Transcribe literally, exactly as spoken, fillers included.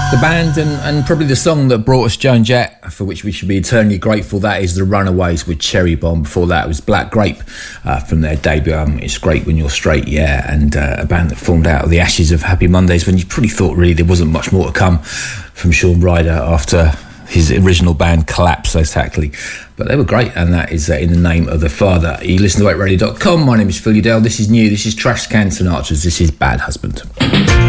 The band and, and probably the song that brought us Joan Jett, for which we should be eternally grateful, that is The Runaways with Cherry Bomb. Before that was Black Grape uh, from their debut album It's Great When You're Straight, yeah, and uh, a band that formed out of the ashes of Happy Mondays when you probably thought really there wasn't much more to come from Shaun Ryder after his original band collapsed so tactily. But they were great, and that is uh, In the Name of the Father. You listen to wait radio dot com. My name is Phil Udell. This is new. This is Trash Can Sinatras. This is Bad Husband.